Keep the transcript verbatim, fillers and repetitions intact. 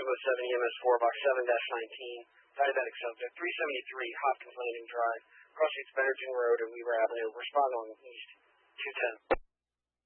oh seven E M S four, box seven dash nineteen, diabetic subject, three seventy-three Hopkins Landing Drive, crossing Bennerton Road and Weaver Avenue. Respond on East two ten.